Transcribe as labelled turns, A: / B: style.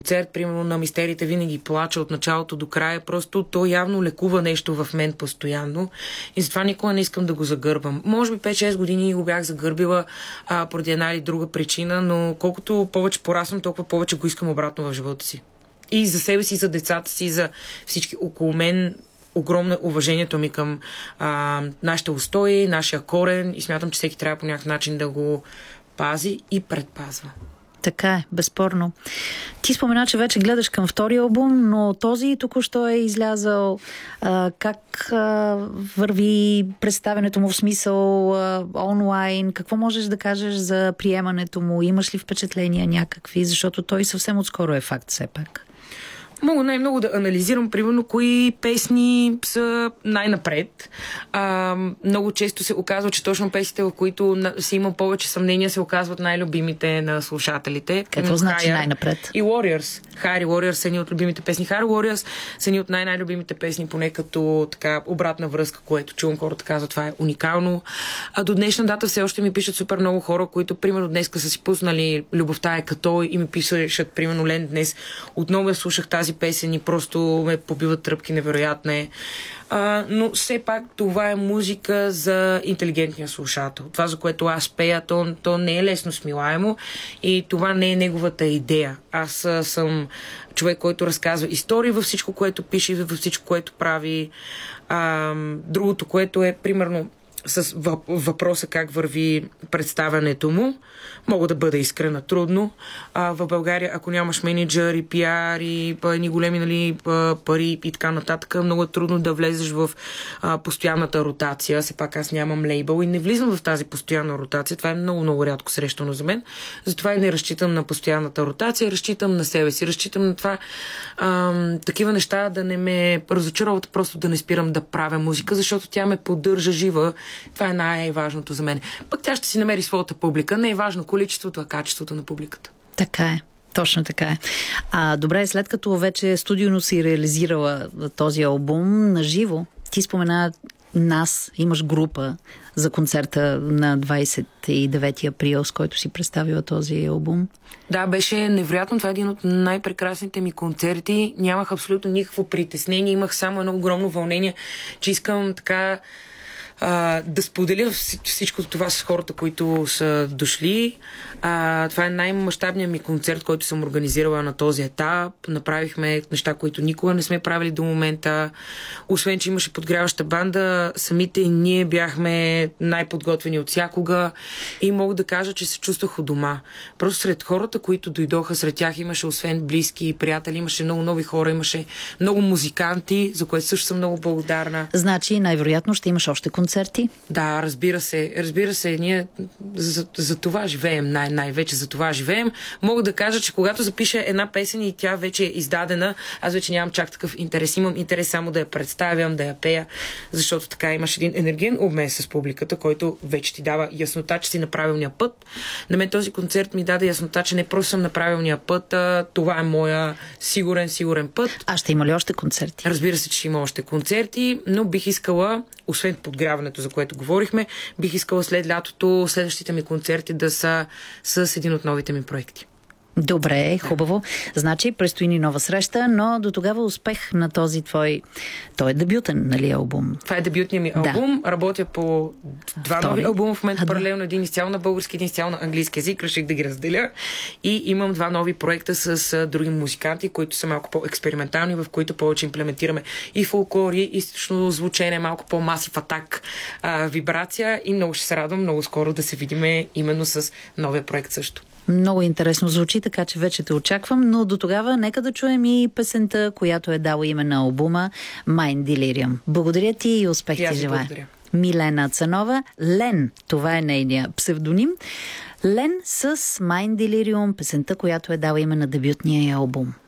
A: концерт, примерно на Мистериите винаги плача от началото до края. Просто то явно лекува нещо в мен постоянно и затова никога не искам да го загърбам. Може би 5-6 години го бях загърбила поради една или друга причина, но колкото повече порасвам, толкова повече го искам обратно в живота си. И за себе си, за децата си, за всички около мен. Огромно уважението ми към нашите устои, нашия корен и смятам, че всеки трябва по някакъв начин да го пази и предпазва.
B: Така е, безспорно. Ти спомена, че вече гледаш към втория албум, но този току-що е излязъл. Как върви представянето му, в смисъл онлайн? Какво можеш да кажеш за приемането му? Имаш ли впечатления някакви? Защото той съвсем отскоро е факт все пак.
A: Мога най-много да анализирам, примерно, кои песни са най-напред. Много често се оказва, че точно песните, в които си има повече съмнения, се оказват най-любимите на слушателите.
B: Какво значи най-напред?
A: И Warriors. Harry Warriors са ни от любимите песни. Harry Warriors са ни от най-любимите песни, поне като така обратна връзка, което чувам хората казват, това е уникално. До днешна дата все още ми пишат супер много хора, които, примерно, днеска са си пуснали Любовта е като и ми пишат, примерно, Лен, днес отново я слушах тази песен и просто ме побиват тръпки, невероятно е. Но все пак това е музика за интелигентния слушател. Това, за което аз пея, то не е лесно смилаемо и това не е неговата идея. Аз съм човек, който разказва истории във всичко, което пише, във всичко, което прави. Другото, което е, примерно, с въпроса как върви представянето му, мога да бъда искрена трудно. В България, ако нямаш менеджер и пиар и едни големи пари и така нататък, много е трудно да влезеш в постоянната ротация. Все пак аз нямам лейбъл и не влизам в тази постоянна ротация. Това е много рядко срещано за мен. Затова и не разчитам на постоянната ротация, разчитам на себе си, разчитам на това такива неща да не ме разочароват, просто да не спирам да правя музика, защото тя ме поддържа жива. Това е най-важното за мен. Пък тя ще си намери своята публика. Не е важно количеството, а качеството на публиката.
B: Така е. Точно така е. Добре, след като вече студийно си реализирала този албум на живо, ти спомена нас, имаш група за концерта на 29 април, с който си представила този албум.
A: Да, беше невероятно. Това е един от най-прекрасните ми концерти. Нямах абсолютно никакво притеснение. Имах само едно огромно вълнение, че искам така да споделя всичко това с хората, които са дошли. Това е най-мащабният ми концерт, който съм организирала на този етап. Направихме неща, които никога не сме правили до момента. Освен, че имаше подгряваща банда, самите ние бяхме най-подготвени от всякога и мога да кажа, че се чувствах у дома. Просто сред хората, които дойдоха, сред тях имаше освен близки и приятели, имаше много нови хора, имаше много музиканти, за което също съм много благодарна.
B: Значи, най-вероятно ще имаш още концерти?
A: Да, разбира се, ние за това живеем, най-вече за това живеем. Мога да кажа, че когато запиша една песен и тя вече е издадена, аз вече нямам чак такъв интерес. Имам интерес само да я представям, да я пея, защото така имаш един енерген обмен с публиката, който вече ти дава яснота, че си на правилния път. На мен този концерт ми даде яснота, че не просто съм на правилния път, това е моя сигурен път.
B: Ще има ли още концерти?
A: Разбира се, че има още концерти, но бих искала, освен подгряването, за което говорихме, бих искала след лятото следващите ми концерти да са с един от новите ми проекти.
B: Добре, хубаво. Значи, предстои ни нова среща, но до тогава успех на този твой... Той е дебютен, нали, албум?
A: Това е дебютният ми албум. Да. Работя по два нови албума в момента паралелно. Един изцяло на български, един изцяло на английски език. Реших да ги разделя. И имам два нови проекта с други музиканти, които са малко по-експериментални, в които повече имплементираме и фолклор, и източно звучение, малко по-масив атак, вибрация. И много ще се радвам много скоро да се видим именно с новия проект също.
B: Много интересно звучи, така че вече те очаквам, но до тогава нека да чуем и песента, която е дала име на албума Mind Delirium. Благодаря ти и успех ти желая.
A: Благодаря.
B: Милена Цанова, Лен, това е нейния псевдоним. Лен с Mind Delirium, песента, която е дала име на дебютния албум.